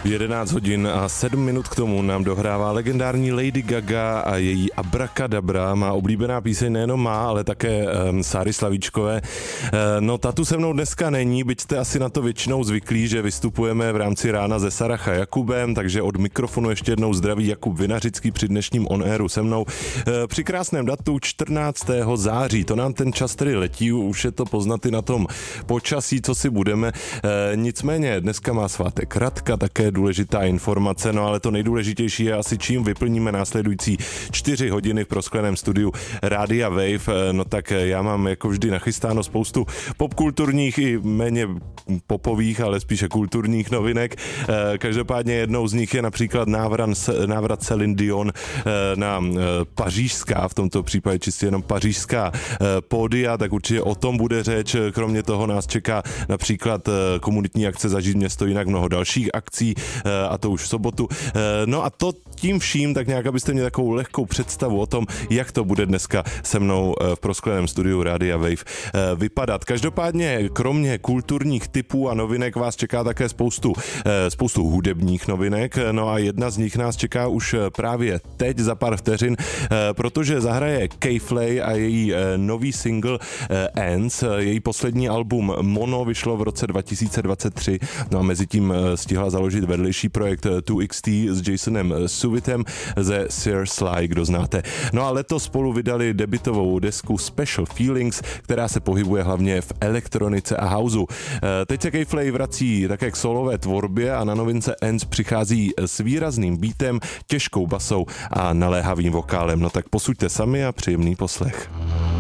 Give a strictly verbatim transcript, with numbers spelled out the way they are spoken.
jedenáct hodin a sedm minut k tomu nám dohrává legendární Lady Gaga a její Abracadabra. Má oblíbená píseň nejenom má, ale také um, Sáry Slavíčkové. Uh, no ta tu se mnou dneska není, byť jste asi na to většinou zvyklí, že vystupujeme v rámci Rána ze Sarach a Jakubem, takže od mikrofonu ještě jednou zdraví Jakub Vinařický při dnešním on airu se mnou. Uh, při krásném datu čtrnáctého září, to nám ten čas tedy letí, už je to poznat i na tom počasí, co si budeme. Uh, nicméně dneska má svátek Radka, také důležitá informace, no ale to nejdůležitější je asi čím vyplníme následující čtyři hodiny v proskleném studiu Rádia Wave. No tak já mám jako vždy nachystáno spoustu popkulturních i méně popových, ale spíše kulturních novinek. Každopádně jednou z nich je například návrat, návrat Celine Dion na pařížská, v tomto případě čistě jenom pařížská pódia, tak určitě o tom bude řeč. Kromě toho nás čeká například komunitní akce Zažít město jinak, mnoho dalších akcí, a to už v sobotu. No a to tím vším, tak nějak, abyste měli takovou lehkou představu o tom, jak to bude dneska se mnou v proskleném studiu Rádia Wave vypadat. Každopádně, kromě kulturních tipů a novinek vás čeká také spoustu, spoustu hudebních novinek, no a jedna z nich nás čeká už právě teď za pár vteřin, protože zahraje K-Flay a její nový single Ants. Její poslední album Mono vyšlo v roce dva tisíce dvacet tři, no a mezi tím stihla založit vedlejší projekt two X T s Jasonem Suvitem ze Sir Sly, kdo znáte. No a letos spolu vydali debutovou desku Special Feelings, která se pohybuje hlavně v elektronice a houseu. Teď se K-Flay vrací také k solové tvorbě a na novince Ants přichází s výrazným beatem, těžkou basou a naléhavým vokálem. No tak posuďte sami a příjemný poslech.